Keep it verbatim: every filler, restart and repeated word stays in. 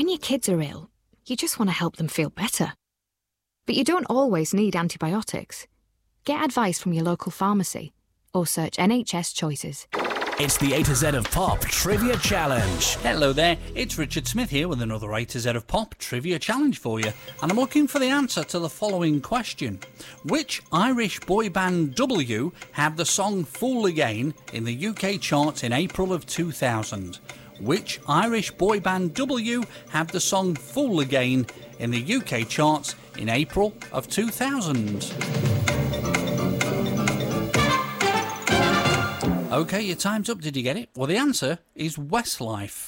your kids are ill, you just want to help them feel better. But you don't always need antibiotics. Get advice from your local pharmacy or search N H S Choices. It's the A to Z of Pop Trivia Challenge. Hello there, it's Richard Smith here with another A to Z of Pop Trivia Challenge for you, and I'm looking for the answer to the following question. Which Irish boy band W had the song Fool Again in the U K charts in April of two thousand? Which Irish boy band W had the song Fool Again in the U K charts in April of two thousand? OK, your time's up. Did you get it? Well, the answer is Westlife.